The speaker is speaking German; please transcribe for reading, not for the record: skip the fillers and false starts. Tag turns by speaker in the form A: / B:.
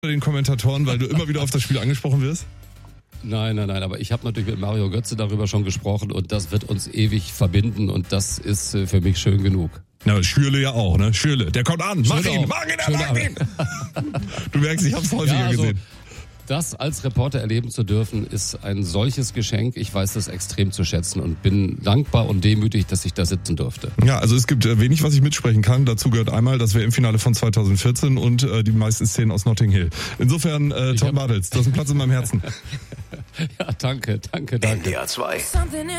A: den Kommentatoren, weil du immer wieder auf das Spiel angesprochen wirst?
B: Nein, aber ich habe natürlich mit Mario Götze darüber schon gesprochen und das wird uns ewig verbinden und das ist für mich schön genug.
A: Na, Schürrle ja auch, ne? Schürrle, der kommt an, mach ihn. Du merkst, ich hab's häufiger gesehen.
B: Das als Reporter erleben zu dürfen, ist ein solches Geschenk. Ich weiß das extrem zu schätzen und bin dankbar und demütig, dass ich da sitzen durfte.
A: Ja, also es gibt wenig, was ich mitsprechen kann. Dazu gehört einmal das WM-Finale von 2014 und die meisten Szenen aus Notting Hill. Insofern, Tom Bartels, du hast einen Platz in meinem Herzen.
B: Ja, danke.
C: NDR 2.